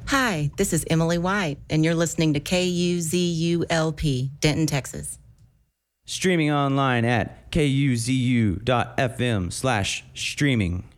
Hi, this is Emily White, and you're listening to KUZULP, Denton, Texas. Streaming online at kuzu.fm/streaming.